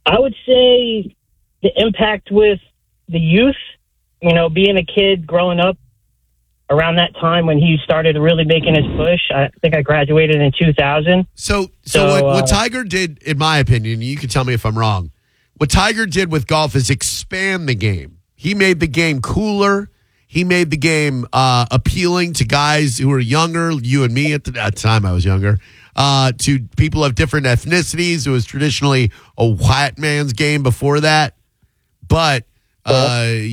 I would say the impact with the youth, being a kid growing up around that time when he started really making his push. I think I graduated in 2000. So what Tiger did, in my opinion, you can tell me if I'm wrong, what Tiger did with golf is expand the game. He made the game cooler. He made the game appealing to guys who were younger, you and me at the time I was younger, to people of different ethnicities. It was traditionally a white man's game before that. But, I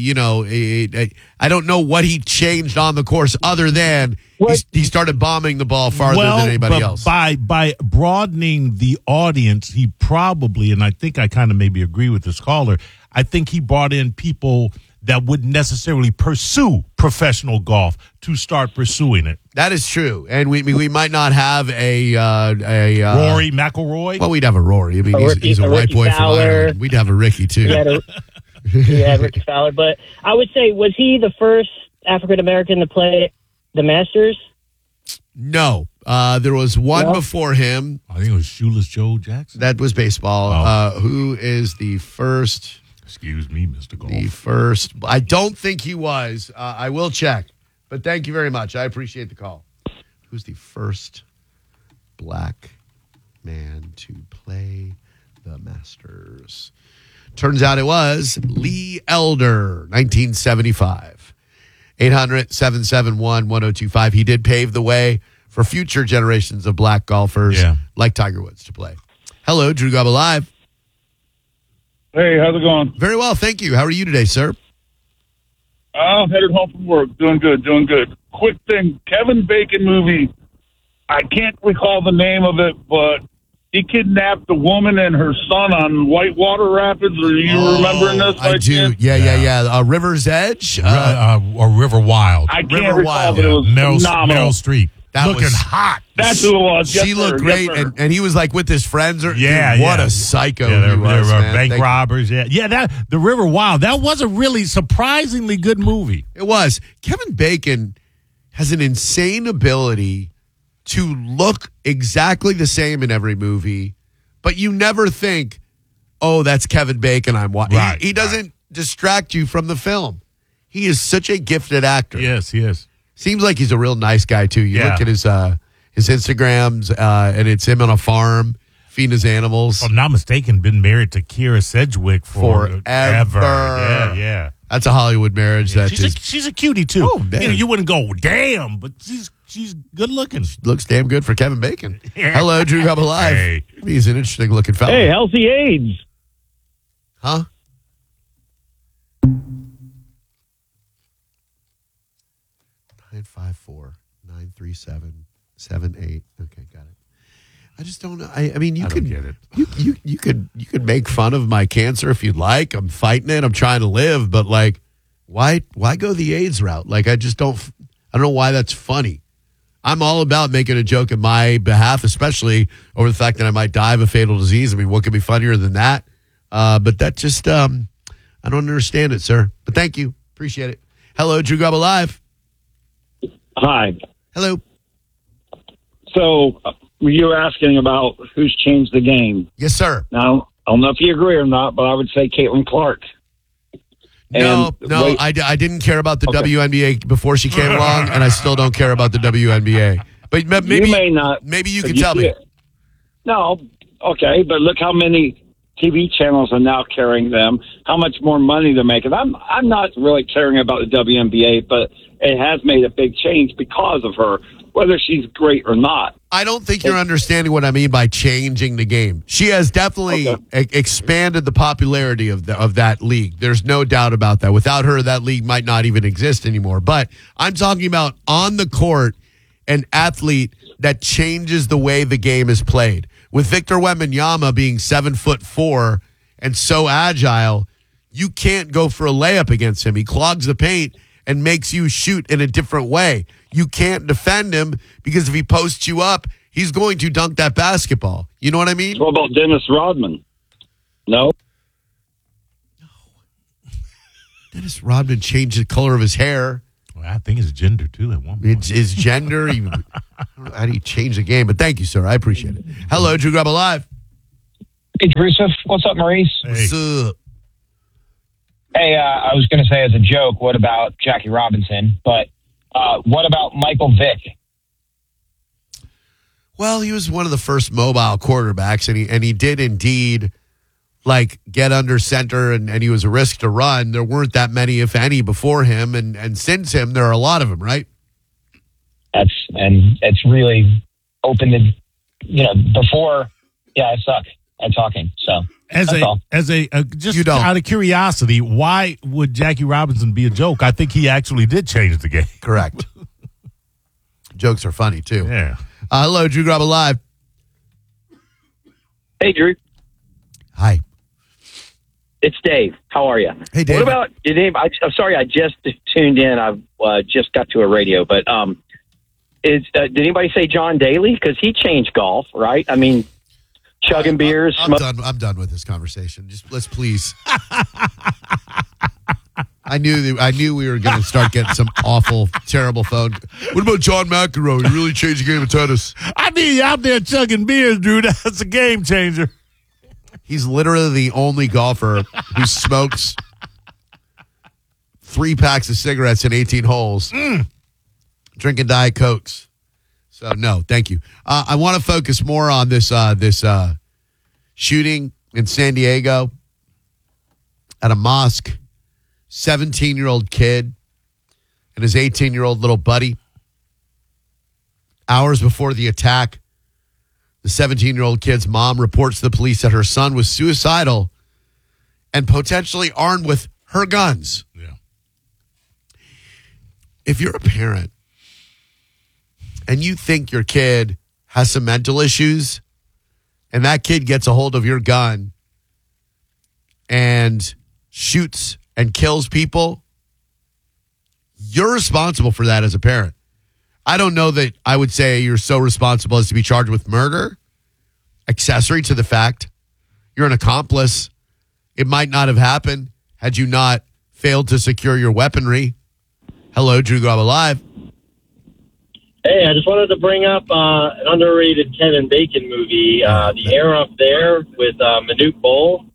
don't know what he changed on the course other than he started bombing the ball farther than anybody else. By broadening the audience, he probably, and I think I kind of maybe agree with this caller, I think he brought in people that wouldn't necessarily pursue professional golf to start pursuing it. That is true. And we might not have a Rory McIlroy. Well, we'd have a Rory. I mean, he's a white boy from Ireland. We'd have a Ricky, too. Yeah, Ricky Fowler. But I would say, was he the first African-American to play the Masters? No. There was one before him. I think it was Shoeless Joe Jackson. That was baseball. Who is the first... Excuse me, Mr. Golf. The first. I don't think he was. I will check. But thank you very much. I appreciate the call. Who's the first black man to play the Masters? Turns out it was Lee Elder, 1975. 800-771-1025. He did pave the way for future generations of black golfers like Tiger Woods to play. Hello, Drew Gaba Live. Hey, how's it going? Very well, thank you. How are you today, sir? I'm headed home from work. Doing good. Quick thing, Kevin Bacon movie. I can't recall the name of it, but he kidnapped a woman and her son on Whitewater Rapids. Are you remembering this? I do. Yeah. River's Edge? Or River Wild. I can't recall, but it was phenomenal. Meryl Streep. Looking hot. That's who it was. She looked great, and he was like with his friends. What a psycho they he was, were man. bank robbers. Yeah. The River Wild. That was a really surprisingly good movie. It was. Kevin Bacon has an insane ability to look exactly the same in every movie, but you never think, "Oh, that's Kevin Bacon." I'm watching. Right, he doesn't distract you from the film. He is such a gifted actor. Yes, he is. Seems like he's a real nice guy, too. You look at his Instagrams, and it's him on a farm feeding his animals. If I'm not mistaken, been married to Keira Sedgwick forever. Yeah. That's a Hollywood marriage. Yeah, she's a cutie, too. Oh, you wouldn't go, damn, but she's good looking. Looks damn good for Kevin Bacon. Hello, Drew Gaba Live. Hey. He's an interesting looking fellow. Hey, healthy AIDS. Huh? (954-937-78). Okay, got it. I just don't know. I mean, you could get it. You could make fun of my cancer if you'd like. I'm fighting it. I'm trying to live, but like, why go the AIDS route? Like, I don't know why that's funny. I'm all about making a joke in my behalf, especially over the fact that I might die of a fatal disease. I mean, what could be funnier than that? But that just, I don't understand it, sir. But thank you. Appreciate it. Hello, Drew Gaba Live. Hi. Hello. So you were asking about who's changed the game. Yes, sir. Now, I don't know if you agree or not, but I would say Caitlin Clark. No, I didn't care about the WNBA before she came along, and I still don't care about the WNBA. But maybe you may not. Maybe you can tell me. No, okay, but look how many TV channels are now carrying them. How much more money they're making. I'm not really caring about the WNBA, but it has made a big change because of her, whether she's great or not. I don't think you're understanding what I mean by changing the game. She has definitely expanded the popularity of that league. There's no doubt about that. Without her, that league might not even exist anymore. But I'm talking about on the court, an athlete that changes the way the game is played. With Victor Wembanyama being 7'4" and so agile, you can't go for a layup against him. He clogs the paint and makes you shoot in a different way. You can't defend him because if he posts you up, he's going to dunk that basketball. You know what I mean? What about Dennis Rodman? No. Dennis Rodman changed the color of his hair. Well, I think it's gender, too, at one point. It's his gender. I don't know how do you change the game? But thank you, sir. I appreciate it. Hello, Drew Gaba Live. Hey, Joseph. What's up, Maurice? Hey. What's up? Hey, I was going to say as a joke, what about Jackie Robinson? But what about Michael Vick? Well, he was one of the first mobile quarterbacks, and he did indeed like get under center, and he was a risk to run. There weren't that many, if any, before him, and since him, there are a lot of them, right? It's really opened before. Yeah, I suck at talking. So You don't. out of curiosity, why would Jackie Robinson be a joke? I think he actually did change the game. Correct. Jokes are funny too. Yeah. Hello, Drew Grab Live. Hey, Drew. Hi. It's Dave. How are you? Hey, Dave. What about Dave? I'm sorry, I just tuned in. I've just got to a radio, but did anybody say John Daly? Because he changed golf, right? I mean, chugging beers. I'm done with this conversation. Just let's please. I knew we were going to start getting some awful, terrible phone. What about John McEnroe? He really changed the game of tennis. I need you out there chugging beers, Drew. That's a game changer. He's literally the only golfer who smokes 3 packs of cigarettes in 18 holes, drinking Diet Cokes. So no, thank you. I want to focus more on this shooting in San Diego at a mosque. 17-year-old kid and his 18-year-old little buddy. Hours before the attack, the 17-year-old kid's mom reports to the police that her son was suicidal and potentially armed with her guns. Yeah. If you're a parent and you think your kid has some mental issues and that kid gets a hold of your gun and shoots and kills people, you're responsible for that as a parent. I don't know that I would say you're so responsible as to be charged with murder. Accessory to the fact, you're an accomplice. It might not have happened had you not failed to secure your weaponry. Hello, Drew Grab Live. Hey, I just wanted to bring up an underrated Kevin Bacon movie, The Air Up There with Manute Bol.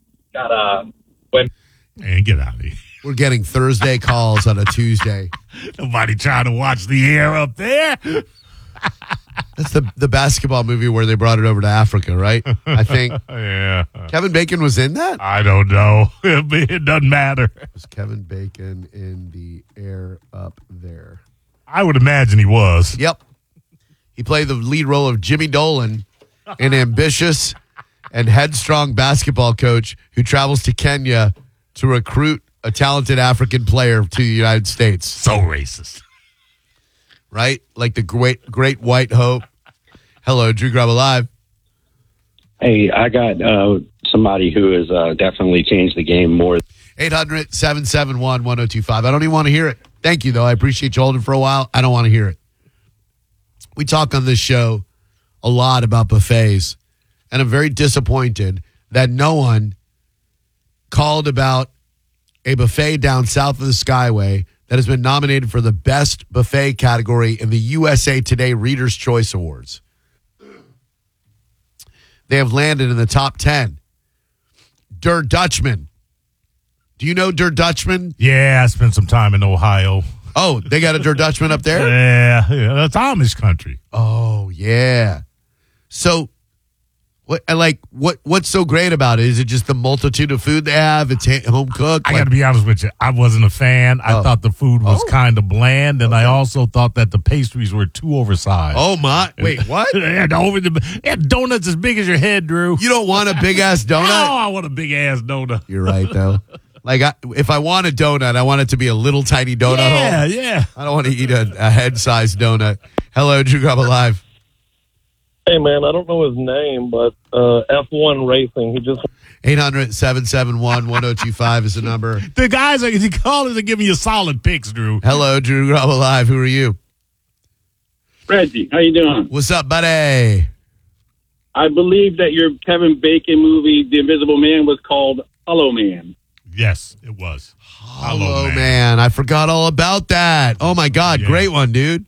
Man, get out of here. We're getting Thursday calls on a Tuesday. Nobody trying to watch The Air Up There. That's the basketball movie where they brought it over to Africa, right? I think. Yeah. Kevin Bacon was in that? I don't know. It doesn't matter. Was Kevin Bacon in The Air Up There? I would imagine he was. Yep. He played the lead role of Jimmy Dolan, an ambitious and headstrong basketball coach who travels to Kenya to recruit a talented African player to the United States. So racist. Right? Like the great white hope. Hello, Drew Grab Live. Hey, I got somebody who has definitely changed the game more. 800-771-1025. I don't even want to hear it. Thank you, though. I appreciate you holding for a while. I don't want to hear it. We talk on this show a lot about buffets, and I'm very disappointed that no one called about a buffet down south of the Skyway that has been nominated for the best buffet category in the USA Today Reader's Choice Awards. They have landed in the top 10. Der Dutchman. Do you know Der Dutchman? Yeah, I spent some time in Ohio. Oh, they got a Der Dutchman up there? Yeah, that's Amish country. Oh, yeah. So, what's so great about it? Is it just the multitude of food they have? It's home cooked? I got to be honest with you. I wasn't a fan. I thought the food was kind of bland, and I also thought that the pastries were too oversized. Oh, my. Wait, what? They had donuts as big as your head, Drew. You don't want a big-ass donut? No, I want a big-ass donut. You're right, though. Like, if I want a donut, I want it to be a little tiny donut hole. Yeah. I don't want to eat a head-sized donut. Hello, Drew Grab Live. Hey, man, I don't know his name, but F1 Racing. He just 800-771-1025 is the number. The guys are callers are giving you solid picks, Drew. Hello, Drew Grab Live. Who are you? Reggie, how you doing? What's up, buddy? I believe that your Kevin Bacon movie, The Invisible Man, was called Hollow Man. Yes, it was. Hollow Man. I forgot all about that. Oh, my God. Yeah. Great one, dude.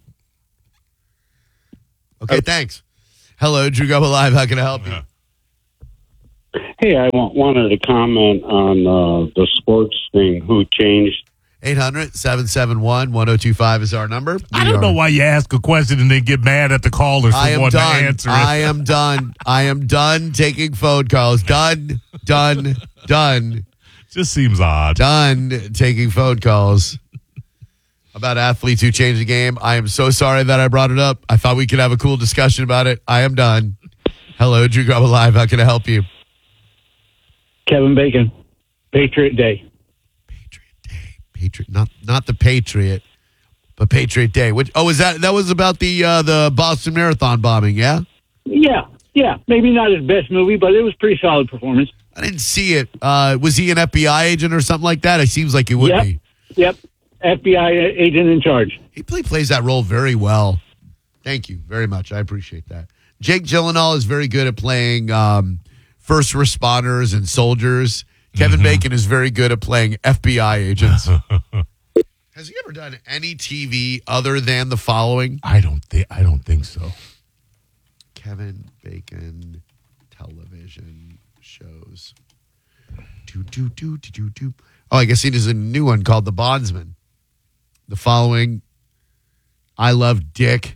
Okay, thanks. Hello, Drew Grab Live. How can I help you? Hey, I wanted to comment on the sports thing. Who changed? 800-771-1025 is our number. I don't know why you ask a question and then get mad at the callers for wanting to answer it. I am done. I am done taking phone calls. Done. Just seems odd. Done taking phone calls about athletes who change the game. I am so sorry that I brought it up. I thought we could have a cool discussion about it. I am done. Hello, Drew Garabo Live. How can I help you? Kevin Bacon, Patriot Day. Patriot, not the Patriot, but Patriot Day. Which was that was about the Boston Marathon bombing? Yeah. Yeah. Maybe not his best movie, but it was pretty solid performance. I didn't see it. Was he an FBI agent or something like that? It seems like he would be. Yep. FBI agent in charge. He plays that role very well. Thank you very much. I appreciate that. Jake Gyllenhaal is very good at playing first responders and soldiers. Kevin Bacon is very good at playing FBI agents. Has he ever done any TV other than the following? I don't think so. Kevin Bacon television shows. Oh, I guess he does a new one called The Bondsman. The following. I Love Dick.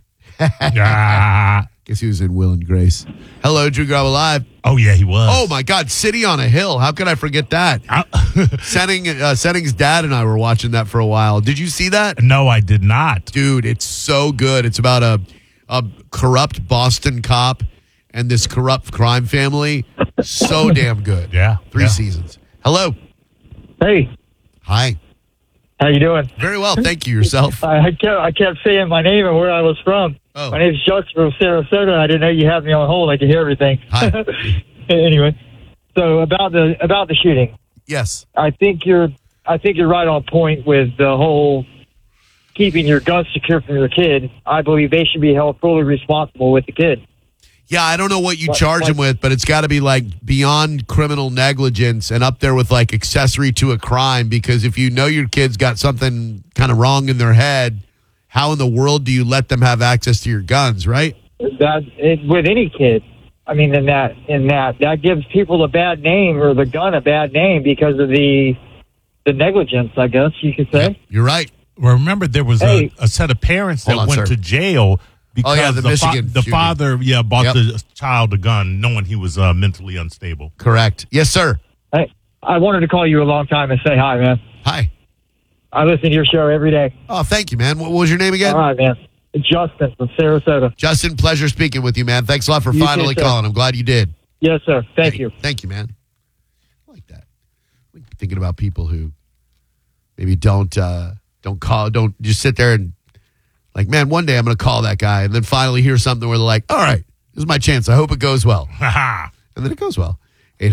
Guess he was in Will and Grace. Hello, Drew Garabo Live. Oh, yeah, he was. Oh, my God. City on a Hill. How could I forget that? Senning's dad and I were watching that for a while. Did you see that? No, I did not. Dude, it's so good. It's about a corrupt Boston cop and this corrupt crime family. So damn good. Yeah. 3 seasons. Hello. Hey, Hi. how you doing? Very well. Thank you. Yourself? I kept saying my name and where I was from. Oh. My name's Justin from Sarasota. I didn't know you had me on hold. I could hear everything. Hi. Anyway, so about the shooting, Yes. I think you're right on point with the whole keeping your gun secure from your kid. I believe they should be held fully responsible with the kid. Yeah, I don't know what you charge him with, but it's got to be like beyond criminal negligence and up there with like accessory to a crime, because if you know your kid's got something kind of wrong in their head, how in the world do you let them have access to your guns, right? With any kid. I mean, in that gives people a bad name, or the gun a bad name, because of the negligence, I guess you could say. Yep, you're right. Well, remember, there was a set of parents that went to jail because the father bought the child a gun knowing he was mentally unstable. Correct. Yes, sir. Hey, I wanted to call you a long time and say hi, man. Hi. I listen to your show every day. Oh, thank you, man. What was your name again? All right, man. Justin from Sarasota. Justin, pleasure speaking with you, man. Thanks a lot for finally calling. I'm glad you did. Yes, sir. Thank you. Thank you, man. I like that. Thinking about people who maybe don't call, don't just sit there and like, man, one day I'm going to call that guy, and then finally hear something where they're like, all right, this is my chance. I hope it goes well. And then it goes well.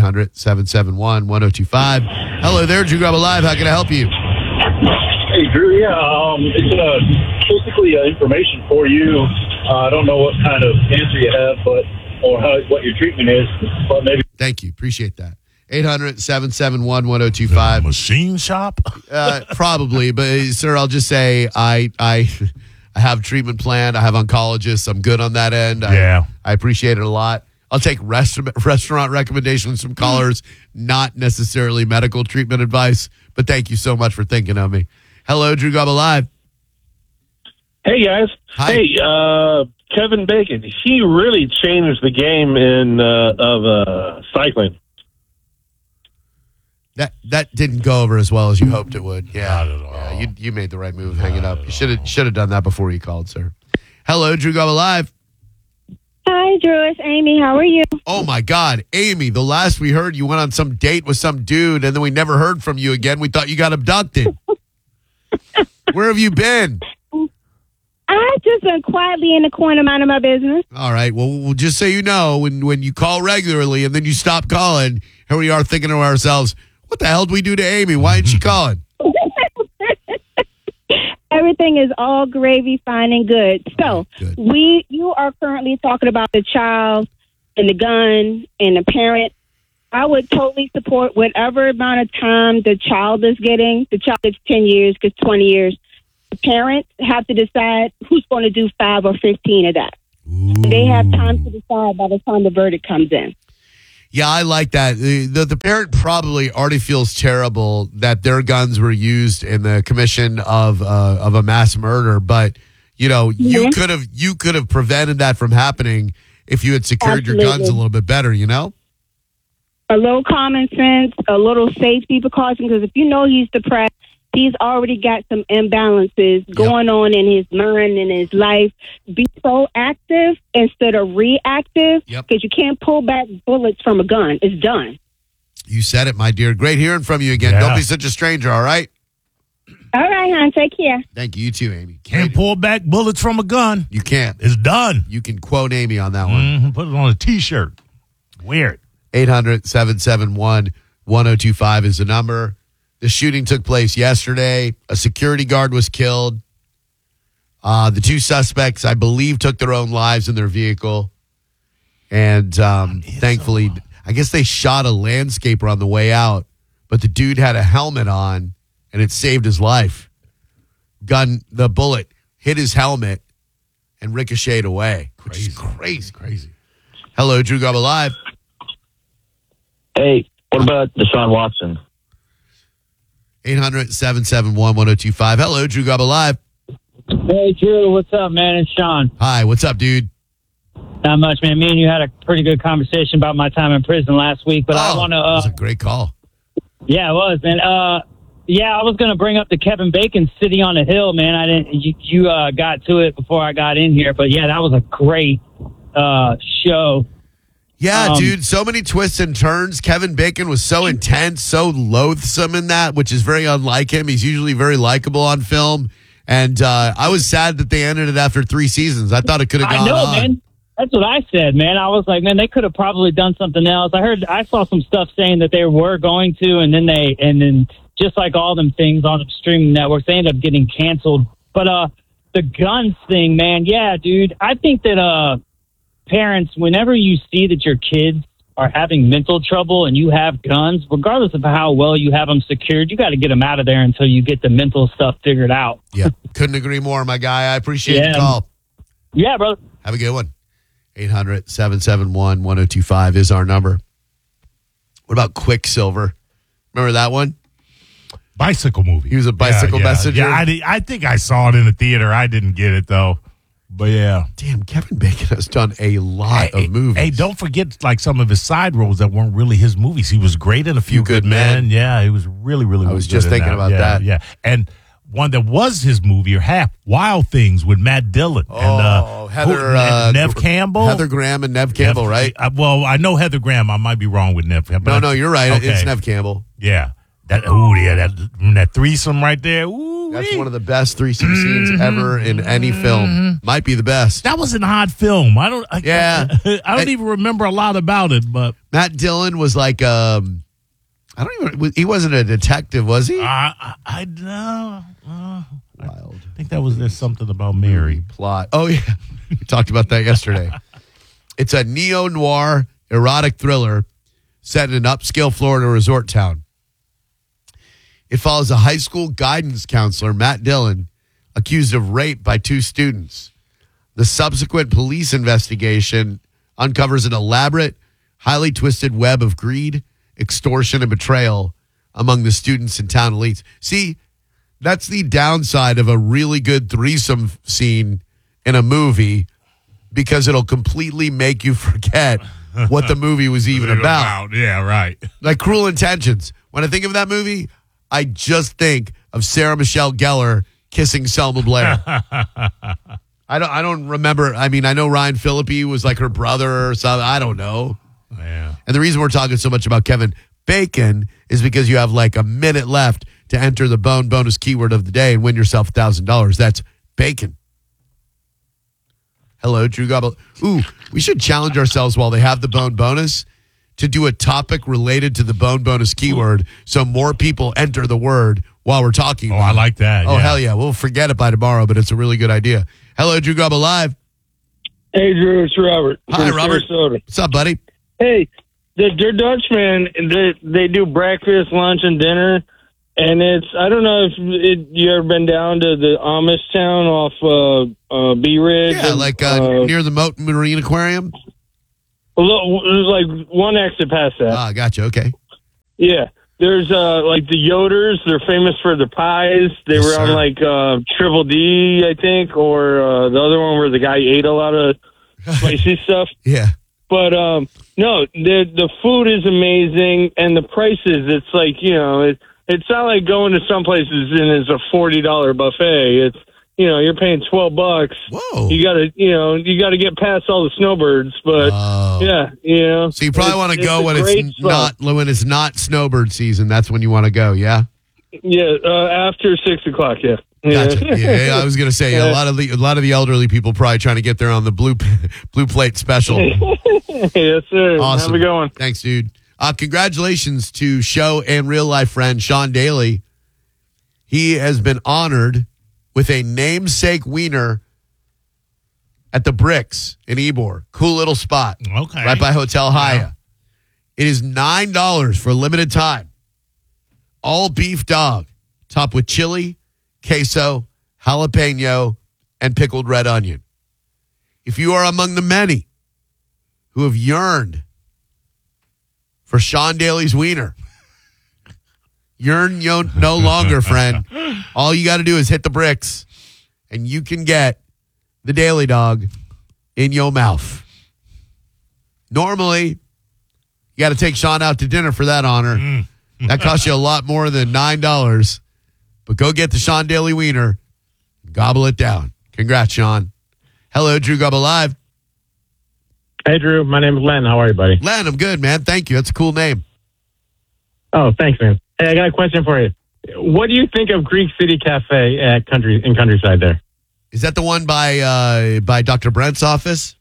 800-771-1025. Hello there, Drew Garabo Live. How can I help you? Hey, Drew. Yeah, it's basically information for you. I don't know what kind of cancer you have, or what your treatment is, but maybe. Thank you. Appreciate that. 800-771-1025. Machine shop? Probably, but sir, I'll just say I have treatment planned. I have oncologists. I'm good on that end. I appreciate it a lot. I'll take restaurant recommendations from callers, not necessarily medical treatment advice, but thank you so much for thinking of me. Hello, Drew Garabo Live. Hey, guys. Hi. Hey, Kevin Bacon, he really changed the game of cycling. That didn't go over as well as you hoped it would. Yeah, not at all. Yeah, you made the right move hanging up. You should have done that before you called, sir. Hello, Drew Garabo Live. Hi, Drew. It's Amy. How are you? Oh, my God. Amy, the last we heard, you went on some date with some dude, and then we never heard from you again. We thought you got abducted. Where have you been? I just been quietly in the corner minding my business. All right. Well, just so you know, when you call regularly and then you stop calling, here we are thinking to ourselves, what the hell did we do to Amy? Why isn't she calling? Everything is all gravy, fine and good. So you are currently talking about the child and the gun and the parent. I would totally support whatever amount of time the child is getting. The child is 10 years, gets 20 years. The parents have to decide who's going to do 5 or 15 of that. They have time to decide by the time the verdict comes in. Yeah, I like that. The parent probably already feels terrible that their guns were used in the commission of a mass murder, but you could have prevented that from happening if you had secured your guns a little bit better. A little common sense, a little safety precaution, because if he's depressed, he's already got some imbalances going on in his mind and his life. Be proactive instead of reactive, because you can't pull back bullets from a gun. It's done. You said it, my dear. Great hearing from you again. Don't be such a stranger, all right? All right, hon. Take care. Thank you. You too, Amy. Can't pull back bullets from a gun. You can't. It's done. You can quote Amy on that one. Put it on a T-shirt. Wear it. 800-771-1025 is the number. The shooting took place yesterday. A security guard was killed. The two suspects, I believe, took their own lives in their vehicle. And thankfully, I guess they shot a landscaper on the way out, but the dude had a helmet on, and it saved his life. The bullet hit his helmet and ricocheted away. Crazy. Hello, Drew Garbo Live. Hey, what about Deshaun Watson? 800-771-1025. Hello, Drew Garbo Live. Hey, Drew. What's up, man? It's Sean. Hi, what's up, dude? Not much, man. Me and you had a pretty good conversation about my time in prison last week, but I want to... that was a great call. Yeah, it was, man. I was going to bring up the Kevin Bacon City on a Hill, man. I didn't. You got to it before I got in here, but yeah, that was a great show. Yeah, dude, so many twists and turns. Kevin Bacon was so intense, so loathsome in that, which is very unlike him. He's usually very likable on film. And I was sad that they ended it after 3 seasons. I thought it could have gone on. Man. That's what I said, man. I was like, man, they could have probably done something else. I saw some stuff saying that they were going to, and then just like all them things on the streaming networks, they ended up getting canceled. But the guns thing, man, yeah, dude. I think that parents, whenever you see that your kids are having mental trouble and you have guns, regardless of how well you have them secured, you got to get them out of there until you get the mental stuff figured out. Yeah, couldn't agree more, my guy. I appreciate the call. Yeah, brother. Have a good one. 800-771-1025 is our number. What about Quicksilver? Remember that one? Bicycle movie. He was a bicycle messenger. Yeah, I think I saw it in the theater. I didn't get it, though. But yeah. Damn, Kevin Bacon has done a lot of movies. Hey, don't forget like some of his side roles that weren't really his movies. He was great in A Few Good Men. Yeah, he was really, really I was just thinking about that. Yeah. And one that was his movie or half, Wild Things with Matt Dillon. Oh, and Nev Campball. Heather Graham and Nev Campbell, right? I know Heather Graham. I might be wrong with Nev Campbell. No, you're right. Okay. It's Nev Campbell. Yeah. That threesome right there. That's one of the best threesome scenes ever in any film. Might be the best. That was an odd film. I don't even remember a lot about it. But Matt Dillon was like, he wasn't a detective, was he? I know. Wild. I think there's something about Mary. Plot. Oh yeah, we talked about that yesterday. It's a neo-noir erotic thriller set in an upscale Florida resort town. It follows a high school guidance counselor, Matt Dillon, accused of rape by 2 students. The subsequent police investigation uncovers an elaborate, highly twisted web of greed, extortion, and betrayal among the students and town elites. See, that's the downside of a really good threesome scene in a movie, because it'll completely make you forget what the movie was even about. Yeah, right. Like Cruel Intentions. When I think of that movie, I just think of Sarah Michelle Gellar kissing Selma Blair. I don't remember. I mean, I know Ryan Phillippe was like her brother or something. I don't know. Yeah. And the reason we're talking so much about Kevin Bacon is because you have like a minute left to enter the Bone bonus keyword of the day and win yourself $1,000. That's bacon. Hello, Drew Gobble. Ooh, we should challenge ourselves while they have the Bone bonus to do a topic related to the Bone bonus keyword so more people enter the word while we're talking about I like that. Oh, hell yeah. We'll forget it by tomorrow, but it's a really good idea. Hello, Drew Gobble Live. Hey, Drew, it's Robert. Hi, Robert. Sarasota. What's up, buddy? Hey, the Dutchman, they do breakfast, lunch, and dinner. And I don't know if you ever been down to the Amish town off B Ridge. Yeah, near the Moat Marine Aquarium. like one exit past that. Ah, gotcha. Okay. Yeah. There's like the Yoders. They're famous for their pies. They were on like Triple D, I think, or the other one where the guy ate a lot of spicy stuff. Yeah. But no, the food is amazing, and the prices. It's like it's not like going to some places and it's a $40 buffet. It's you're paying $12. Whoa! You gotta get past all the snowbirds, but So you probably want to go when it's not snowbird season. That's when you want to go. Yeah. Yeah, after 6 o'clock. Yeah. Gotcha. Yeah, I was gonna say a lot of the elderly people probably trying to get there on the blue plate special. Yes, sir. Awesome. Have a good one. Thanks, dude. Congratulations to show and real life friend Sean Daly. He has been honored with a namesake wiener at the Bricks in Ybor. Cool little spot. Okay. Right by Hotel Haya. It is $9 for a limited time. All beef dog, topped with chili, queso, jalapeno, and pickled red onion. If you are among the many who have yearned for Sean Daly's wiener, yearn no longer, friend. All you got to do is hit the Bricks, and you can get the Daily Dog in your mouth. Normally, you got to take Sean out to dinner for that honor. That costs you a lot more than $9. But go get the Sean Daly wiener. Gobble it down. Congrats, Sean. Hello, Drew Gobble Live. Hey, Drew. My name is Len. How are you, buddy? Len, I'm good, man. Thank you. That's a cool name. Oh, thanks, man. Hey, I got a question for you. What do you think of Greek City Cafe at Countryside there? Is that the one by Dr. Brent's office?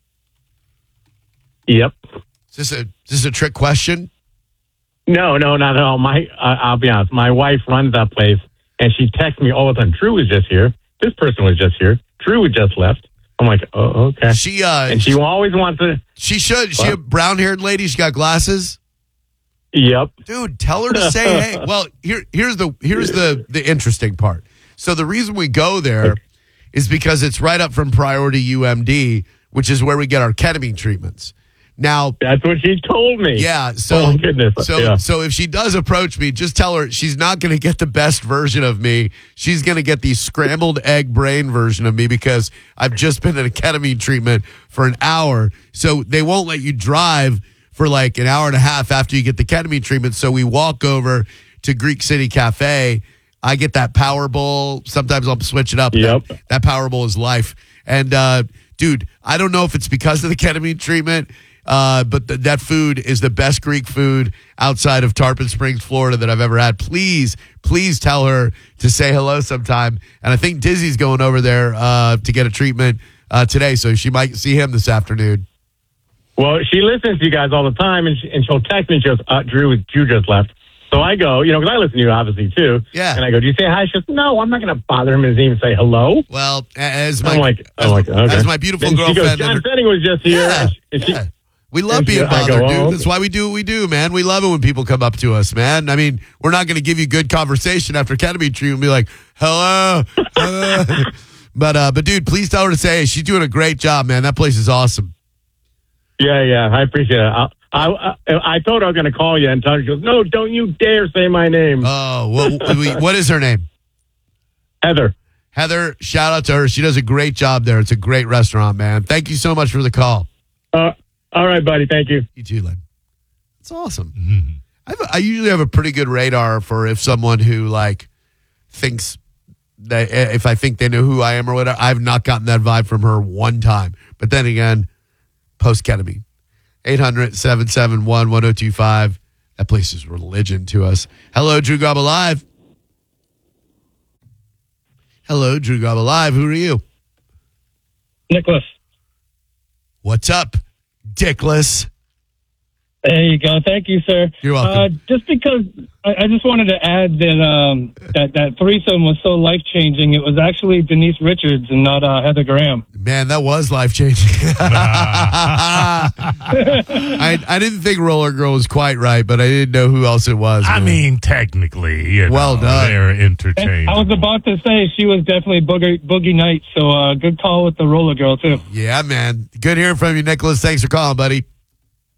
Yep. Is this a trick question? No, not at all. I'll be honest. My wife runs that place, and she texts me all the time. Drew was just here. This person was just here. Drew just left. I'm like, oh, okay. And she always wants to. She should. She a brown-haired lady. She got glasses. Yep. Dude, tell her to say, hey. Well, here's the interesting part. So the reason we go there is because it's right up from Priority UMD, which is where we get our ketamine treatments. Now, that's what she told me. Yeah. So, oh, my goodness. So if she does approach me, just tell her she's not going to get the best version of me. She's going to get the scrambled egg brain version of me because I've just been in a ketamine treatment for an hour. So they won't let you drive for like an hour and a half after you get the ketamine treatment. So we walk over to Greek City Cafe. I get that Power Bowl. Sometimes I'll switch it up. Yep. That Power Bowl is life. And, dude, I don't know if it's because of the ketamine treatment, but that food is the best Greek food outside of Tarpon Springs, Florida that I've ever had. Please tell her to say hello sometime. And I think Dizzy's going over there to get a treatment today, so she might see him this afternoon. Well, she listens to you guys all the time, and she'll text me and she goes, Drew just left. So I go, because I listen to you obviously too. Yeah. And I go, do you say hi? She goes, no, I'm not going to bother him and even say hello. Well, as my beautiful then girlfriend. She goes, John Fenning was just here. Yeah. We love being bothered, dude. That's why we do what we do, man. We love it when people come up to us, man. I mean, we're not going to give you good conversation after ketamine treatment and be like, hello. But dude, please tell her to say, hey, she's doing a great job, man. That place is awesome. Yeah, I appreciate it. I told her I was going to call you and tell her. She goes, no, don't you dare say my name. Oh, what is her name? Heather. Heather, shout out to her. She does a great job there. It's a great restaurant, man. Thank you so much for the call. All right, buddy. Thank you. You too, Len. It's awesome. Mm-hmm. I usually have a pretty good radar for if someone who thinks that if I think they know who I am or whatever. I've not gotten that vibe from her one time. But then again, post-ketamine. 800-771-1025. That place is religion to us. Hello, Drew Gobble Live. Hello, Drew Gobble Live. Who are you? Nicholas. What's up, Dickless? There you go. Thank you, sir. You're welcome. Just because I just wanted to add that that threesome was so life-changing, it was actually Denise Richards and not Heather Graham. Man, that was life-changing. I didn't think Roller Girl was quite right, but I didn't know who else it was. I mean, technically, well done. They're interchangeable. I was about to say she was definitely Boogie Nights, so good call with the Roller Girl, too. Yeah, man. Good hearing from you, Nicholas. Thanks for calling, buddy.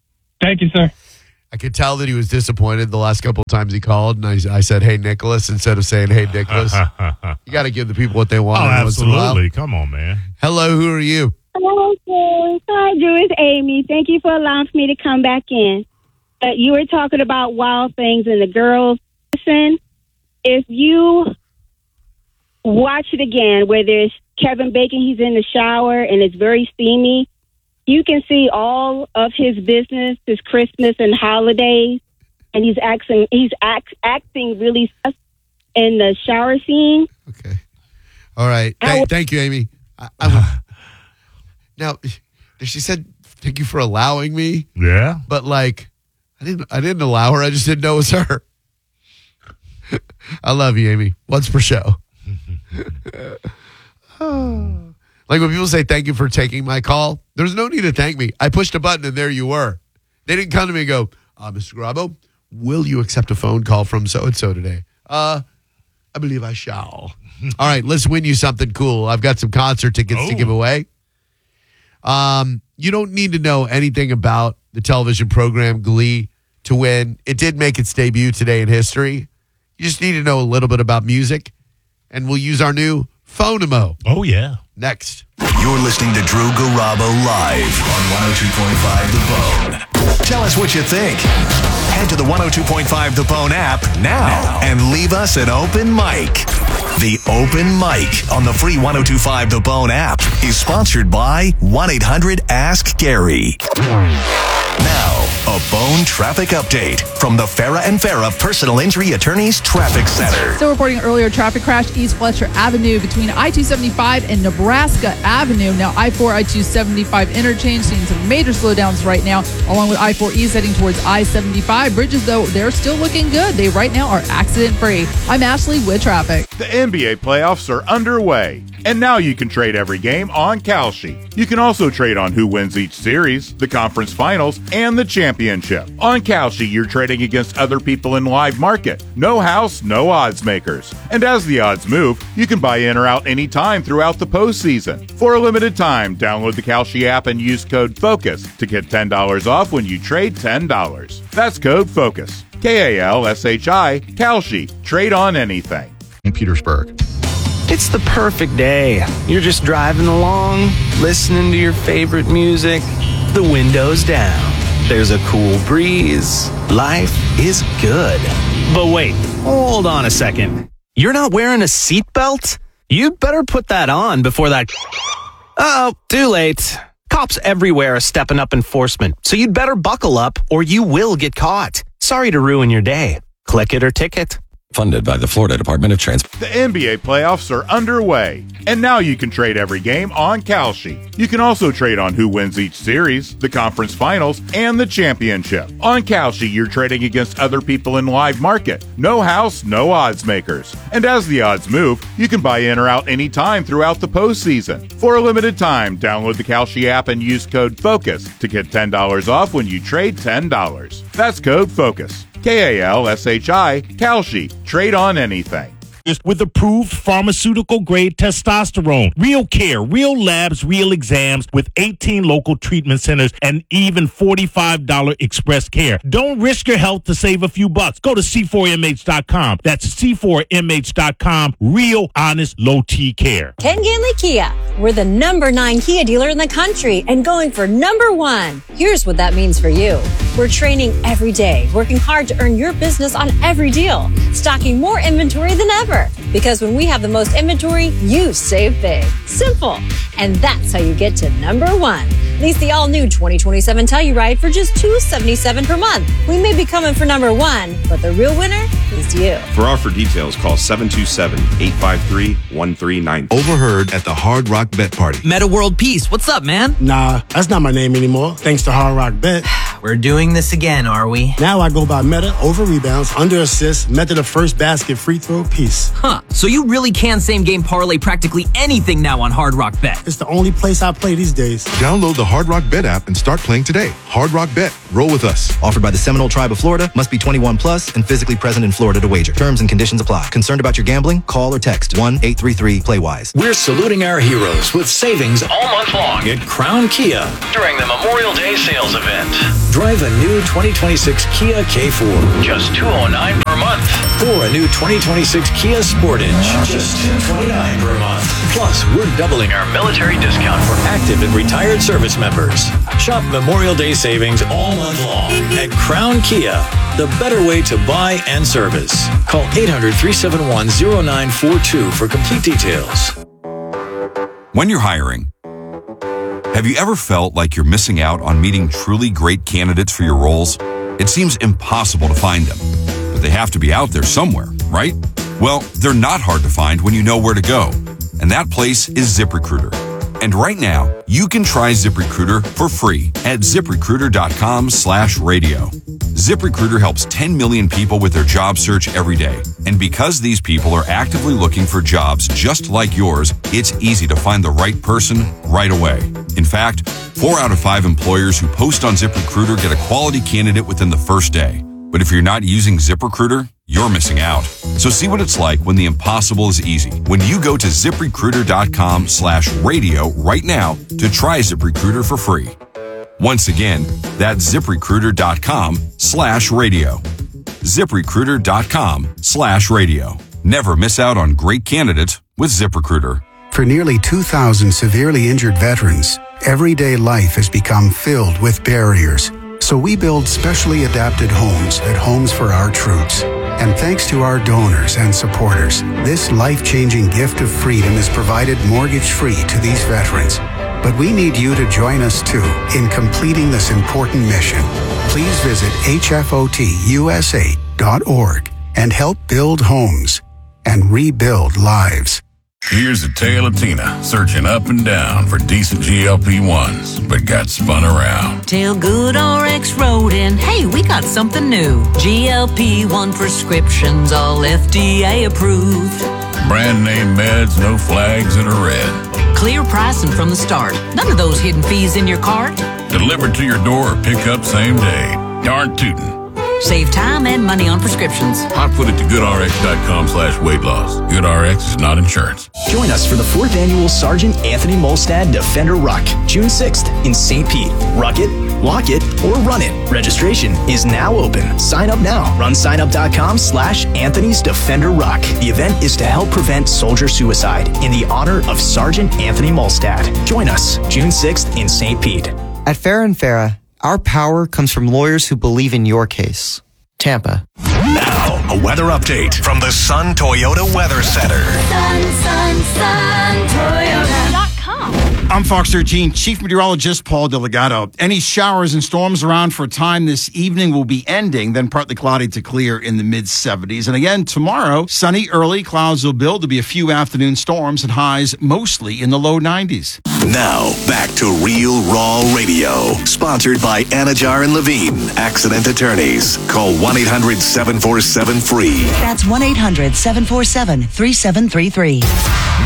Thank you, sir. I could tell that he was disappointed the last couple of times he called, and I said, "Hey, Nicholas," instead of saying, "Hey, Nicholas." You got to give the people what they want. Absolutely. Come on, man. Hello, who are you? Hello, Drew. Hi, Drew. It's Amy. Thank you for allowing me to come back in. You were talking about Wild Things and the girls. Listen, if you watch it again, where there's Kevin Bacon, he's in the shower and it's very steamy. You can see all of his business, his Christmas and holidays, and he's acting really sus in the shower scene. Okay. All right. Thank you, Amy. Now, she said, "Thank you for allowing me." Yeah. But I didn't allow her. I just didn't know it was her. I love you, Amy. Once per show. Like when people say thank you for taking my call, there's no need to thank me. I pushed a button and there you were. They didn't come to me and go, "Mr. Garabo, will you accept a phone call from so-and-so today?" I believe I shall. All right, let's win you something cool. I've got some concert tickets to give away. You don't need to know anything about the television program Glee to win. It did make its debut today in history. You just need to know a little bit about music, and we'll use our new Phonemo. Oh, yeah. Next. You're listening to Drew Garabo live on 102.5 The Bone. Tell us what you think. Head to the 102.5 The Bone app now and leave us an open mic. The Open Mic on the free 102.5 The Bone app is sponsored by 1-800-ASK-GARY. Now, a Bone traffic update from the Farah and Farah Personal Injury Attorneys Traffic Center. Still reporting earlier traffic crash East Fletcher Avenue between I-275 and Nebraska Avenue. Now I-4, I-275 interchange, seeing some major slowdowns right now, along with I-4 East heading towards I-75. Bridges, though, they're still looking good. They right now are accident-free. I'm Ashley with traffic. The NBA playoffs are underway, and now you can trade every game on Kalshi. You can also trade on who wins each series, the conference finals, and the championship. On Kalshi, you're trading against other people in live market. No house, no odds makers. And as the odds move, you can buy in or out anytime throughout the postseason. For a limited time, download the Kalshi app and use code FOCUS to get $10 off when you trade $10. That's code FOCUS. Kalshi, Kalshi. Trade on anything. In Petersburg. It's the perfect day. You're just driving along, listening to your favorite music, the windows down. There's a cool breeze. Life is good. But wait, hold on a second. You're not wearing a seatbelt? You'd better put that on before that... Uh-oh, too late. Cops everywhere are stepping up enforcement, so you'd better buckle up or you will get caught. Sorry to ruin your day. Click it or ticket. Funded by the Florida Department of Transport. The NBA playoffs are underway, and now you can trade every game on Kalshi. You can also trade on who wins each series, the conference finals, and the championship. On Kalshi, you're trading against other people in live market. No house, no odds makers. And as the odds move, you can buy in or out anytime throughout the postseason. For a limited time, download the Kalshi app and use code FOCUS to get $10 off when you trade $10. That's code FOCUS. Kalshi, Kalshi. Trade on anything. With approved pharmaceutical-grade testosterone. Real care, real labs, real exams with 18 local treatment centers and even $45 express care. Don't risk your health to save a few bucks. Go to C4MH.com. That's C4MH.com. Real, honest, low-T care. Ken Ganley Kia. We're the #9 Kia dealer in the country and going for #1. Here's what that means for you. We're training every day, working hard to earn your business on every deal, stocking more inventory than ever. Because when we have the most inventory, you save big. Simple. And that's how you get to #1. Lease the all-new 2027 Telluride for just $277 per month. We may be coming for #1, but the real winner is you. For offer details, call 727-853-1390. Overheard at the Hard Rock Bet Party. Meta World Peace. What's up, man? Nah, that's not my name anymore. Thanks to Hard Rock Bet. We're doing this again, are we? Now I go by Meta over rebounds, under assists, Meta the first basket, free throw, piece. Huh. So you really can same game parlay practically anything now on Hard Rock Bet. It's the only place I play these days. Download the Hard Rock Bet app and start playing today. Hard Rock Bet. Roll with us. Offered by the Seminole Tribe of Florida. Must be 21 plus and physically present in Florida to wager. Terms and conditions apply. Concerned about your gambling? Call or text 1-833-PLAY-WISE. We're saluting our heroes with savings all month long at Crown Kia during the Memorial Day sales event. Drive a new 2026 Kia K4, just $209 per month. Or a new 2026 Kia Sportage, just $229 per month. Plus, we're doubling our military discount for active and retired service members. Shop Memorial Day savings all month long at Crown Kia, the better way to buy and service. Call 800-371-0942 for complete details. When you're hiring, have you ever felt like you're missing out on meeting truly great candidates for your roles? It seems impossible to find them, but they have to be out there somewhere, right? Well, they're not hard to find when you know where to go, and that place is ZipRecruiter. And right now, you can try ZipRecruiter for free at ZipRecruiter.com/radio. ZipRecruiter helps 10 million people with their job search every day. And because these people are actively looking for jobs just like yours, it's easy to find the right person right away. In fact, 4 out of 5 employers who post on ZipRecruiter get a quality candidate within the first day. But if you're not using ZipRecruiter, you're missing out. So see what it's like when the impossible is easy. When you go to ZipRecruiter.com/radio right now to try ZipRecruiter for free. Once again, that's ZipRecruiter.com/radio. ZipRecruiter.com/radio. Never miss out on great candidates with ZipRecruiter. For nearly 2,000 severely injured veterans, everyday life has become filled with barriers. So we build specially adapted homes at Homes for Our Troops. And thanks to our donors and supporters, this life-changing gift of freedom is provided mortgage-free to these veterans. But we need you to join us too in completing this important mission. Please visit hfotusa.org and help build homes and rebuild lives. Here's a tale of Tina searching up and down for decent GLP-1s, but got spun around. Tell Good RX rode in, hey, we got something new. GLP-1 prescriptions, all FDA approved. Brand name meds, no flags that are red. Clear pricing from the start. None of those hidden fees in your cart. Delivered to your door or pick up same day. Darn tootin'. Save time and money on prescriptions. I put it to goodrx.com/weight loss. GoodRx is not insurance. Join us for the 4th annual Sergeant Anthony Molstad Defender Ruck, June 6th in St. Pete. Ruck it, lock it, or run it. Registration is now open. Sign up now. RunSignup.com/Anthony's Defender Ruck. The event is to help prevent soldier suicide in the honor of Sergeant Anthony Molstad. Join us June 6th in St. Pete. At Farrah & Farrah, our power comes from lawyers who believe in your case. Tampa. Now, a weather update from the Sun Toyota Weather Center. Sun, Toyota.com. I'm Fox 13 Chief Meteorologist Paul Delgado. Any showers and storms around for a time this evening will be ending, then partly cloudy to clear in the mid-70s. And again, tomorrow, sunny early, clouds will build. There'll be a few afternoon storms and highs mostly in the low 90s. Now, back to Real Raw Radio. Sponsored by Anajar and Levine, Accident Attorneys. Call 1-800-747-FREE. That's 1-800-747-3733.